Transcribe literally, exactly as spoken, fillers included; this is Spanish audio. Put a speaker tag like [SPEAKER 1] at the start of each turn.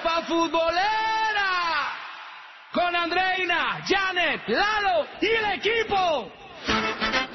[SPEAKER 1] Copa Futbolera con Andreina, Janet, Lalo y el equipo.